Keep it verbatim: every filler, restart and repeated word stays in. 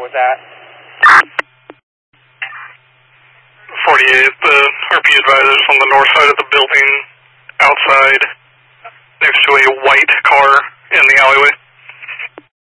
with that. forty-eight, the R P advisors on the north side of the building, outside, next to a white car in the alleyway.